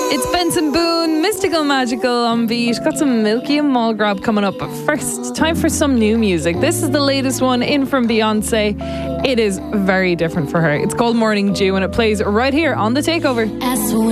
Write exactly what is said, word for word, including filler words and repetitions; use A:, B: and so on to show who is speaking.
A: It's Benson Boone, Mystical Magical on Beat. Got some Milky and Mulgrab coming up. But first, time for some new music. This is the latest one in from Beyonce. It is very different for her. It's called Morning Dew and it plays right here on The Takeover.